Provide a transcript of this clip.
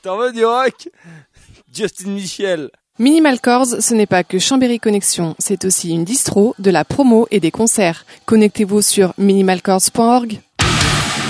T'en veux du rock? Justin Michel. Minimal Chords, ce n'est pas que Chambéry Connexion, c'est aussi une distro, de la promo et des concerts. Connectez-vous sur minimalchords.org.